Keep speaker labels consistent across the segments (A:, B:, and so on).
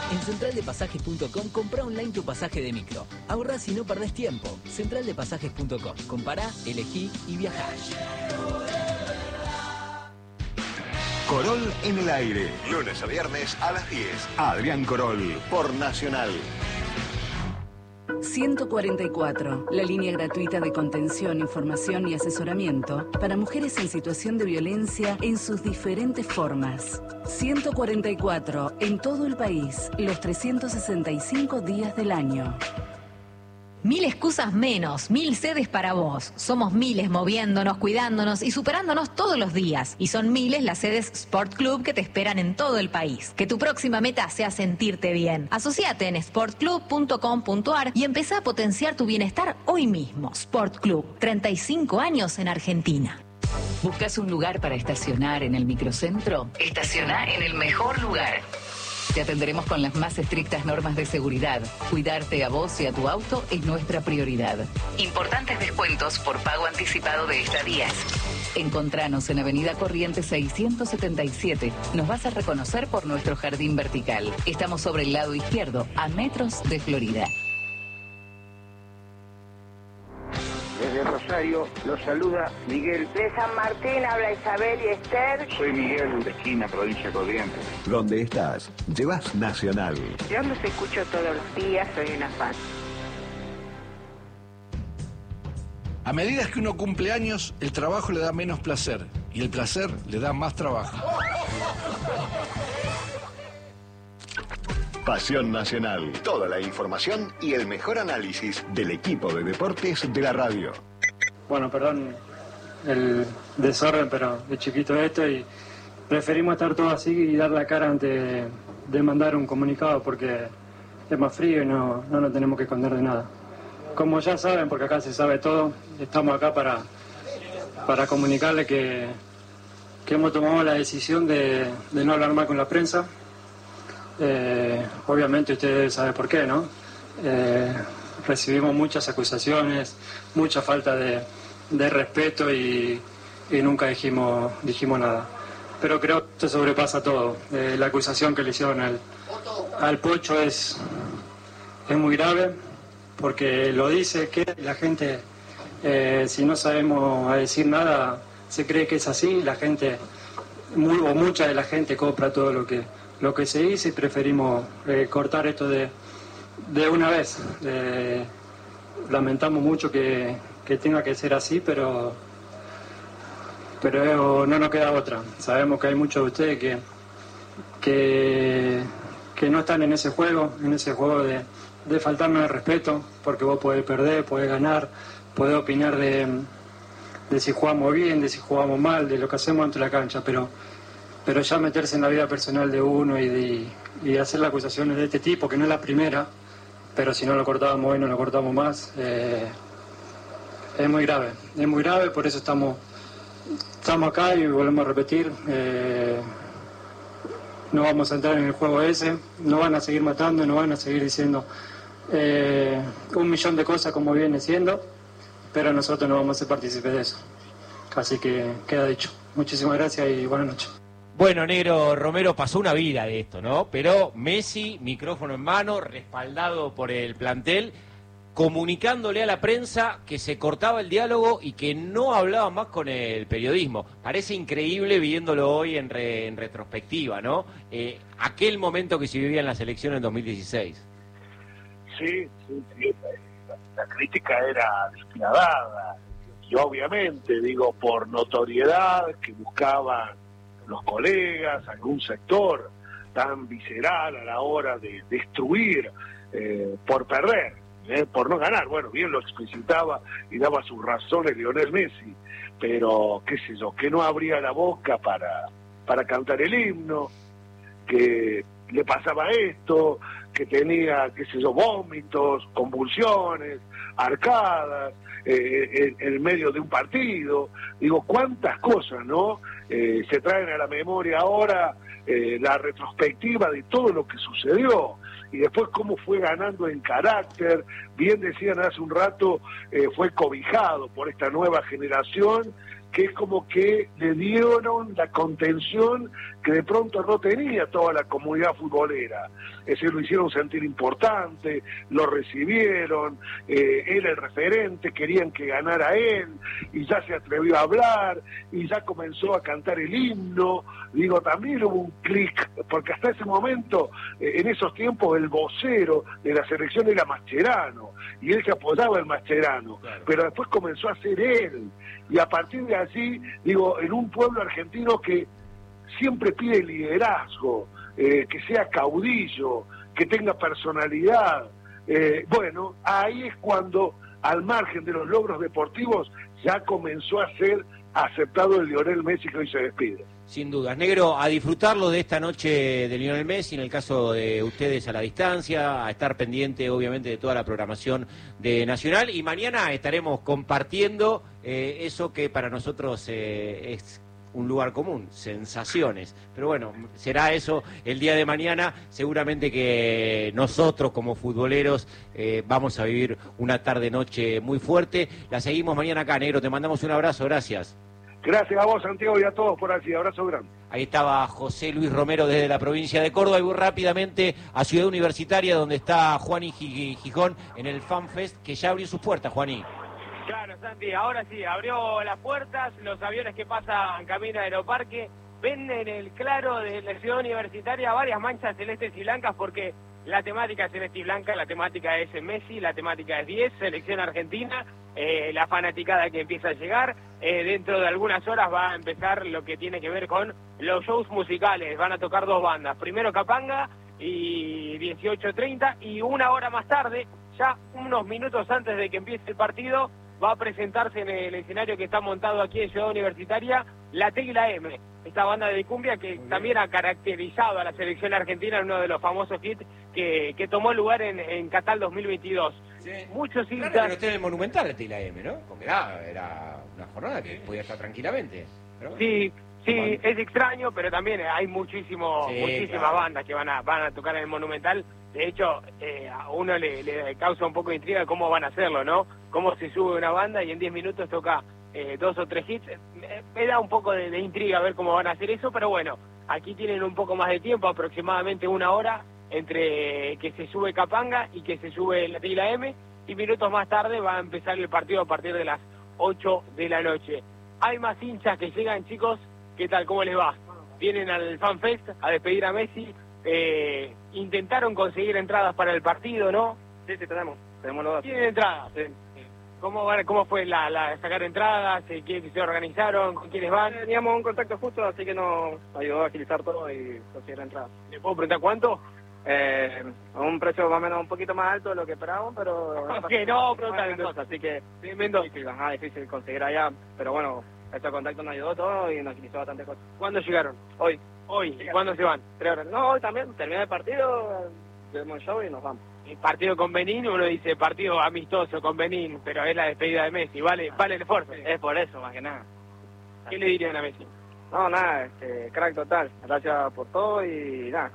A: En centraldepasajes.com comprá online tu pasaje de micro. Ahorrás y no perdés tiempo. Centraldepasajes.com. Compará, elegí y viajá.
B: Corol en el aire. Lunes a viernes a las 10. Adrián Corol por Nacional.
C: 144, la línea gratuita de contención, información y asesoramiento para mujeres en situación de violencia en sus diferentes formas. 144, en todo el país, los 365 días del año.
D: 1000 excusas menos, 1000 sedes para vos. Somos miles moviéndonos, cuidándonos y superándonos todos los días. Y son miles las sedes Sport Club que te esperan en todo el país. Que tu próxima meta sea sentirte bien. Asociate en sportclub.com.ar y empezá a potenciar tu bienestar hoy mismo. Sport Club, 35 años en Argentina.
E: ¿Buscas un lugar para estacionar en el microcentro? Estaciona en el mejor lugar. Te atenderemos con las más estrictas normas de seguridad. Cuidarte a vos y a tu auto es nuestra prioridad. Importantes descuentos por pago anticipado de estadías. Encontranos en Avenida Corrientes 677. Nos vas a reconocer por nuestro jardín vertical. Estamos sobre el lado izquierdo, a metros de Florida.
F: Desde Rosario los saluda Miguel.
G: De San Martín habla Isabel y Esther.
F: Soy Miguel de Esquina, provincia de Corrientes.
B: Donde estás, llevas Nacional.
G: Yo los escucho todos los días, soy una fan.
H: A medida que uno cumple años, el trabajo le da menos placer y el placer le da más trabajo.
B: Pasión Nacional. Toda la información y el mejor análisis del equipo de deportes de la radio.
I: Bueno, perdón el desorden, pero de chiquito esto y preferimos estar todos así y dar la cara antes de mandar un comunicado porque es más frío y no nos tenemos que esconder de nada. Como ya saben, porque acá se sabe todo, estamos acá para comunicarle que hemos tomado la decisión de no hablar más con la prensa. Obviamente ustedes saben por qué, ¿no? Recibimos muchas acusaciones, mucha falta de respeto y nunca dijimos nada. Pero creo que esto sobrepasa todo. La acusación que le hicieron al Pocho es muy grave porque lo dice que la gente, si no sabemos decir nada, se cree que es así. La gente, mucha de la gente compra todo lo que se dice y preferimos cortar esto de una vez. Lamentamos mucho que tenga que ser así, pero no nos queda otra. Sabemos que hay muchos de ustedes que no están en ese juego de faltarnos el respeto, porque vos podés perder, podés ganar, podés opinar de si jugamos bien, de si jugamos mal, de lo que hacemos dentro de la cancha, pero ya meterse en la vida personal de uno y hacer las acusaciones de este tipo, que no es la primera, pero si no lo cortábamos hoy, no lo cortamos más, es muy grave, por eso estamos acá y volvemos a repetir, no vamos a entrar en el juego ese, no van a seguir matando, no van a seguir diciendo 1.000.000 de cosas como viene siendo, pero nosotros no vamos a ser partícipes de eso. Así que queda dicho. Muchísimas gracias y buenas noches.
J: Bueno, Negro Romero, pasó una vida de esto, ¿no? Pero Messi, micrófono en mano, respaldado por el plantel, comunicándole a la prensa que se cortaba el diálogo y que no hablaba más con el periodismo. Parece increíble viéndolo hoy en retrospectiva, ¿no? Aquel momento que se vivía en la selección en 2016.
K: Sí, la crítica era despiadada y obviamente, digo, por notoriedad que buscaban los colegas, algún sector tan visceral a la hora de destruir por perder, por no ganar. Bueno, bien lo explicitaba y daba sus razones Lionel Messi, pero qué sé yo, que no abría la boca para cantar el himno, que le pasaba esto, que tenía, qué sé yo, vómitos, convulsiones, arcadas, en medio de un partido. Digo, cuántas cosas, ¿no? Se traen a la memoria ahora la retrospectiva de todo lo que sucedió y después cómo fue ganando en carácter. Bien decían hace un rato, fue cobijado por esta nueva generación que es como que le dieron la contención que de pronto no tenía toda la comunidad futbolera. Es decir, lo hicieron sentir importante, lo recibieron, era el referente, querían que ganara él, y ya se atrevió a hablar, y ya comenzó a cantar el himno. Digo, también hubo un clic, porque hasta ese momento, en esos tiempos, el vocero de la selección era Mascherano, y él se apoyaba en Mascherano, claro. Pero después comenzó a ser él, y a partir de allí, digo, en un pueblo argentino que siempre pide liderazgo, que sea caudillo, que tenga personalidad, bueno, ahí es cuando, al margen de los logros deportivos, ya comenzó a ser aceptado el Lionel Messi que hoy se despide.
J: Sin dudas. Negro, a disfrutarlo de esta noche de Lionel Messi, en el caso de ustedes a la distancia, a estar pendiente obviamente de toda la programación de Nacional, y mañana estaremos compartiendo eso que para nosotros es un lugar común, sensaciones. Pero bueno, será eso el día de mañana. Seguramente que nosotros como futboleros vamos a vivir una tarde-noche muy fuerte. La seguimos mañana acá, Negro. Te mandamos un abrazo, gracias.
K: Gracias a vos, Santiago, y a todos por allí. Abrazo grande.
J: Ahí estaba José Luis Romero desde la provincia de Córdoba. Y voy rápidamente a Ciudad Universitaria, donde está Juaní Gijón en el FanFest, que ya abrió sus puertas, Juaní.
L: Claro, Santi, ahora sí, abrió las puertas, los aviones que pasan camino a Aeroparque, ven en el claro de la Ciudad Universitaria varias manchas celestes y blancas, porque la temática es celeste y blanca, la temática es Messi, la temática es 10, selección argentina, la fanaticada que empieza a llegar, dentro de algunas horas va a empezar lo que tiene que ver con los shows musicales, van a tocar dos bandas, primero Capanga y 18:30, y una hora más tarde, ya unos minutos antes de que empiece el partido, va a presentarse en el escenario que está montado aquí en Ciudad Universitaria, la T y la M, esta banda de cumbia que también ha caracterizado a la selección argentina en uno de los famosos hits que tomó lugar en Qatar 2022. Sí. Muchos hinchas...
J: Claro, pero usted en el Monumental, la T y la M, ¿no? Porque era una jornada que podía estar tranquilamente. Pero bueno.
L: Sí, es extraño, pero también hay muchísimas claro. Bandas que van a tocar en el Monumental. De hecho, a uno le causa un poco de intriga cómo van a hacerlo, ¿no? Cómo se sube una banda y en 10 minutos toca 2 o 3 hits. Me da un poco de intriga ver cómo van a hacer eso, pero bueno, aquí tienen un poco más de tiempo, aproximadamente una hora, entre que se sube Capanga y que se sube la T y la M, y minutos más tarde va a empezar el partido a partir de las 8 de la noche. Hay más hinchas que llegan, chicos. ¿Qué tal? ¿Cómo les va? Vienen al FanFest a despedir a Messi. Intentaron conseguir entradas para el partido, ¿no?
M: Sí, tenemos los dos.
L: ¿Tienen entradas? Sí. ¿Cómo fue la sacar entradas? ¿Quiénes se organizaron? ¿Con quiénes van?
M: Teníamos un contacto justo, así que nos ayudó a agilizar todo y conseguir entradas.
L: ¿Le puedo preguntar cuánto?
M: A un precio más o menos un poquito más alto de lo que esperábamos, pero...
L: que no, preguntar.
M: Así que
L: sí,
M: difícil conseguir allá, pero bueno, este contacto nos ayudó todo y nos agilizó bastante cosas.
L: ¿Cuándo llegaron?
M: Hoy.
L: ¿Y cuándo se van?
M: 3 horas. No, hoy también, termina el partido, vemos el show y nos vamos.
L: El partido con Benín, uno dice partido amistoso con Benín, pero es la despedida de Messi, vale el esfuerzo.
M: Es por eso, más que nada.
L: ¿Qué le dirían a Messi?
M: No, nada, crack total, gracias por todo y nada.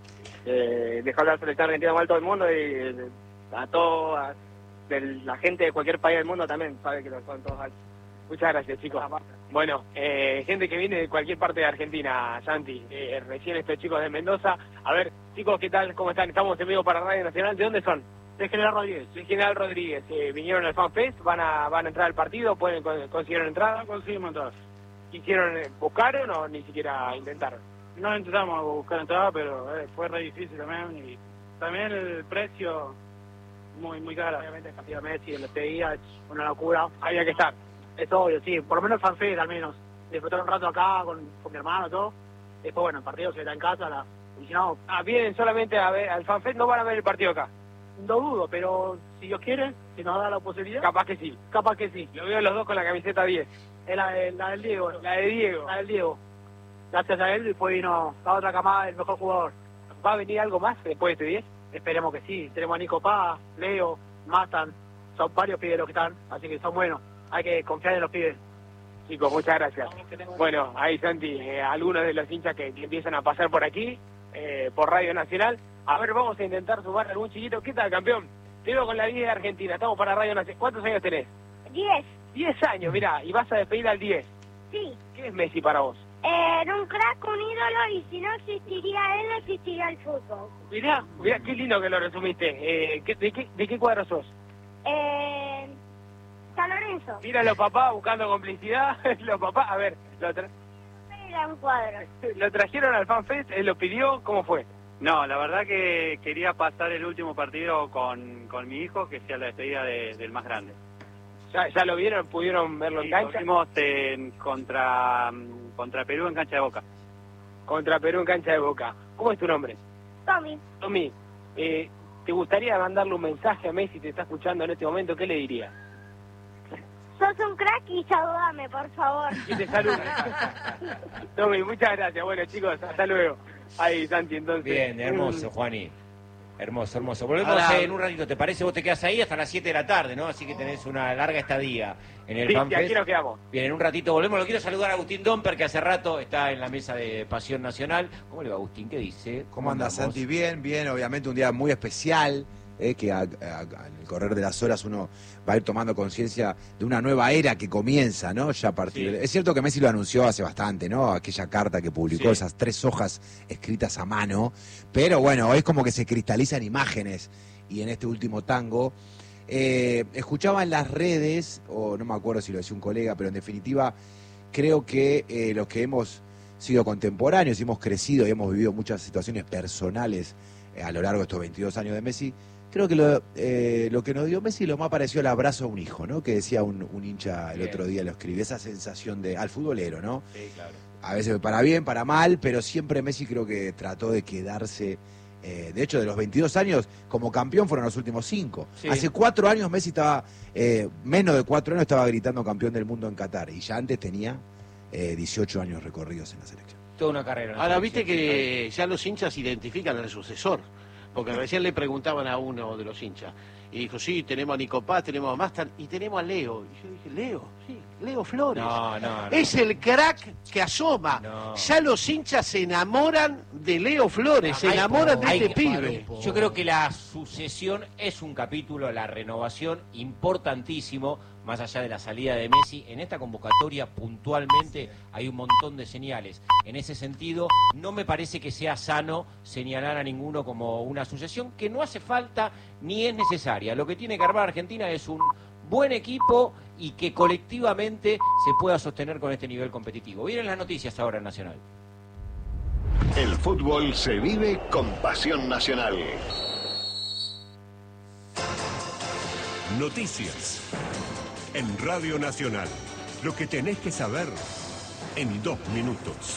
M: Dejar la selección argentina mal todo el mundo y a toda la gente de cualquier país del mundo también sabe que lo son todos altos.
L: Muchas gracias, chicos. Bueno, gente que viene de cualquier parte de Argentina, Santi, recién estos chicos de Mendoza. A ver, chicos, ¿qué tal? ¿Cómo están? Estamos en vivo para Radio Nacional. ¿De dónde son?
M: De General Rodríguez.
L: De General Rodríguez. Vinieron al FanFest, van a entrar al partido, consiguieron entrada.
M: Conseguimos entradas.
L: ¿Buscaron o ni siquiera intentaron?
M: No intentamos buscar entrada, pero fue re difícil también. Y también el precio muy caro. Obviamente el partido de Messi, el TI es una locura.
L: Había que estar.
M: Es obvio, sí, por lo menos el FanFest al menos. Disfrutar un rato acá con mi hermano y todo. Después, bueno, el partido se está en casa. Y si no,
L: vienen solamente a ver al FanFest, no van a ver el partido acá.
M: No dudo, pero si Dios quiere, si nos da la posibilidad.
L: Capaz que sí.
M: Lo
L: veo los dos con la camiseta 10.
M: Es la del Diego.
L: La de Diego.
M: La del Diego. Gracias a él, después vino la otra camada, el mejor jugador.
L: ¿Va a venir algo más después de este 10?
M: Esperemos que sí. Tenemos a Nico Paz, Leo, Matan. Son varios pibes los que están, así que son buenos. Hay que confiar en los pibes.
L: Chicos, muchas gracias. Bueno, ahí Santi, algunos de los hinchas que empiezan a pasar por aquí, por Radio Nacional. A ver, vamos a intentar sumar algún chiquito. ¿Qué tal, campeón? Te veo con la 10 de Argentina, estamos para Radio Nacional. ¿Cuántos años tenés?
N: 10.
L: 10 años, mirá, y vas a despedir al 10.
G: Sí.
L: ¿Qué es Messi para vos?
G: Era un crack, un ídolo, y si no existiría él, no existiría el fútbol.
L: Mirá, qué lindo que lo resumiste. ¿De qué cuadro sos?
G: San Lorenzo.
L: Mira los papás buscando complicidad. Los papás, a ver,
G: Era un cuadro.
L: ¿Lo trajeron al FanFest? ¿Él lo pidió? ¿Cómo fue?
N: No, la verdad que quería pasar el último partido con mi hijo, que sea la despedida del más grande.
L: ¿Ya lo vieron? ¿Pudieron verlo en cancha?
N: Lo vimos contra Perú en cancha de Boca.
L: Contra Perú en cancha de Boca. ¿Cómo es tu nombre?
G: Tommy.
L: Tommy, ¿te gustaría mandarle un mensaje a Messi? ¿Te está escuchando en este momento? ¿Qué le dirías?
G: Sos un crack y saludame, por favor.
L: Que te salude. Tommy, muchas gracias. Bueno, chicos, hasta luego. Ahí, Santi, entonces.
J: Bien, hermoso, Juani. Hermoso. Volvemos en un ratito, ¿te parece? Vos te quedás ahí hasta las 7 de la tarde, ¿no? Así que tenés una larga estadía en el FanFest.
L: Sí, aquí nos quedamos.
J: Bien, en un ratito volvemos. Lo quiero saludar a Agustín Domper, que hace rato está en la mesa de Pasión Nacional. ¿Cómo le va, Agustín? ¿Qué dice?
O: ¿Cómo anda, Santi? Bien, obviamente un día muy especial, que en el correr de las horas uno va a ir tomando conciencia de una nueva era que comienza, ¿no? Ya a partir de... Es cierto que Messi lo anunció hace bastante, ¿no? Aquella carta que publicó, esas 3 hojas escritas a mano, pero bueno, es como que se cristalizan imágenes, y en este último tango escuchaba en las redes, o no me acuerdo si lo decía un colega, pero en definitiva creo que los que hemos sido contemporáneos y hemos crecido y hemos vivido muchas situaciones personales a lo largo de estos 22 años de Messi, creo que lo que nos dio Messi lo más pareció el abrazo a un hijo, ¿no? Que decía un hincha el otro día, lo escribí, esa sensación al futbolero, ¿no?
J: Sí, claro.
O: A veces para bien, para mal, pero siempre Messi creo que trató de quedarse. De hecho, de los 22 años, como campeón fueron los últimos 5. Sí. Hace 4 años Messi estaba, menos de 4 años estaba gritando campeón del mundo en Qatar, y ya antes tenía 18 años recorridos en la selección.
J: Toda una carrera.
P: Ahora, viste que ya los hinchas identifican al sucesor. Porque recién le preguntaban a uno de los hinchas, y dijo, sí, tenemos a Nico Paz, tenemos a Mastan, y tenemos a Leo. Y yo dije, Leo, sí, Leo Flores.
J: No.
P: Es el crack que asoma.
J: No.
P: Ya los hinchas se enamoran de Leo Flores, se enamoran de este pibe.
J: Yo creo que la sucesión es un capítulo, la renovación importantísimo, más allá de la salida de Messi. En esta convocatoria puntualmente hay un montón de señales. En ese sentido, no me parece que sea sano señalar a ninguno como una sucesión, que no hace falta ni es necesaria. Lo que tiene que armar Argentina es un buen equipo y que colectivamente se pueda sostener con este nivel competitivo. Vienen las noticias ahora en Nacional.
B: El fútbol se vive con Pasión Nacional.
Q: Noticias en Radio Nacional. Lo que tenés que saber en 2 minutos.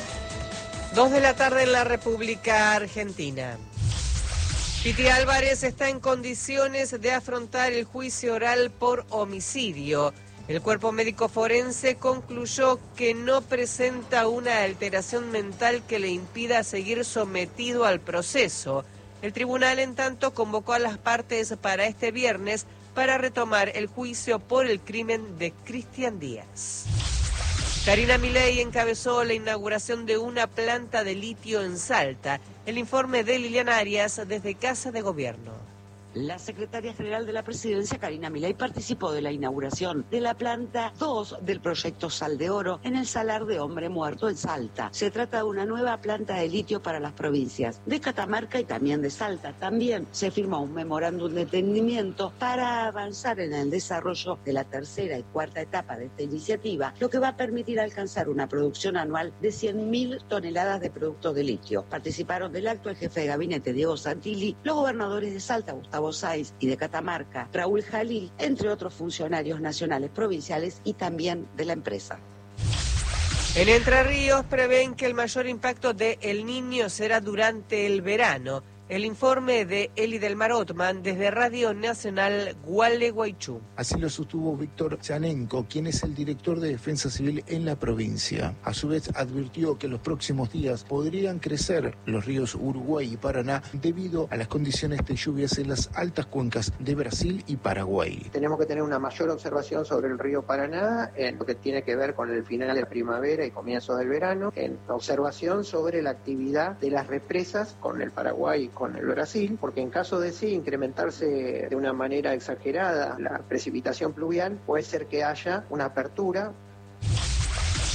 R: 2 de la tarde en la República Argentina. Piti Álvarez está en condiciones de afrontar el juicio oral por homicidio. El cuerpo médico forense concluyó que no presenta una alteración mental que le impida seguir sometido al proceso. El tribunal, en tanto, convocó a las partes para este viernes para retomar el juicio por el crimen de Cristian Díaz. Karina Milei encabezó la inauguración de una planta de litio en Salta. El informe de Liliana Arias desde Casa de Gobierno.
S: La secretaria general de la Presidencia, Karina Milei, participó de la inauguración de la planta 2 del proyecto Sal de Oro en el Salar de Hombre Muerto en Salta. Se trata de una nueva planta de litio para las provincias de Catamarca y también de Salta. También se firmó un memorándum de entendimiento para avanzar en el desarrollo de la tercera y cuarta etapa de esta iniciativa, lo que va a permitir alcanzar una producción anual de 100.000 toneladas de productos de litio. Participaron del acto el jefe de gabinete, Diego Santilli, los gobernadores de Salta, Gustavo Sáenz, y de Catamarca, Raúl Jalil, entre otros funcionarios nacionales, provinciales y también de la empresa.
R: En Entre Ríos prevén que el mayor impacto de El Niño será durante el verano. El informe de Eli del Mar Otman desde Radio Nacional Gualeguaychú.
T: Así lo sostuvo Víctor Chanenko, quien es el director de Defensa Civil en la provincia. A su vez advirtió que en los próximos días podrían crecer los ríos Uruguay y Paraná debido a las condiciones de lluvias en las altas cuencas de Brasil y Paraguay.
U: Tenemos que tener una mayor observación sobre el río Paraná en lo que tiene que ver con el final de la primavera y comienzo del verano, en observación sobre la actividad de las represas con el Paraguay y con el Brasil, porque en caso de sí incrementarse de una manera exagerada la precipitación pluvial, puede ser que haya una apertura.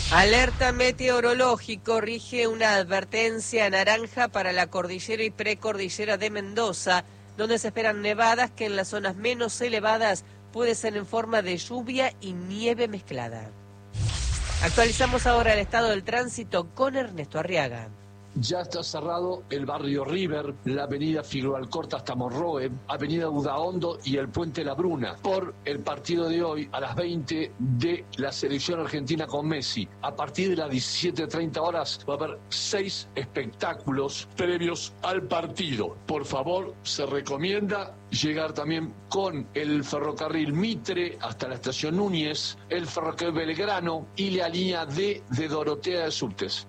R: Alerta meteorológico, rige una advertencia naranja para la cordillera y precordillera de Mendoza, donde se esperan nevadas que en las zonas menos elevadas puede ser en forma de lluvia y nieve mezclada. Actualizamos ahora el estado del tránsito con Ernesto Arriaga.
A: Ya está cerrado el barrio River, la avenida Figueroa Alcorta hasta Monroe, avenida Udaondo y el puente La Bruna, por el partido de hoy a las 20 de la selección argentina con Messi. A partir de las 17:30 horas va a haber 6 espectáculos previos al partido. Por favor, se recomienda llegar también con el ferrocarril Mitre hasta la estación Núñez, el ferrocarril Belgrano y la línea D de Dorotea de Subtes.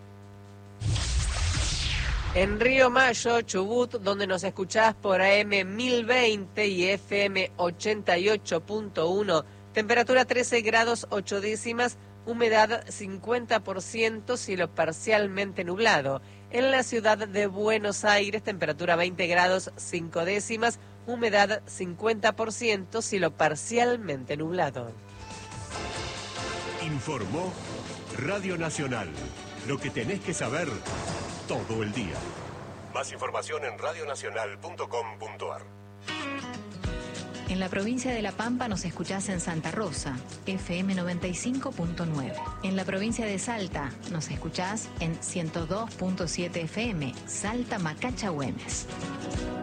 R: En Río Mayo, Chubut, donde nos escuchás por AM 1020 y FM 88.1, temperatura 13 grados 8 décimas, humedad 50%, cielo parcialmente nublado. En la ciudad de Buenos Aires, temperatura 20 grados 5 décimas, humedad 50%, cielo parcialmente nublado.
Q: Informó Radio Nacional. Lo que tenés que saber todo el día. Más información en radionacional.com.ar.
D: En la provincia de La Pampa nos escuchás en Santa Rosa, FM 95.9. En la provincia de Salta nos escuchás en 102.7 FM, Salta Macacha Güemes.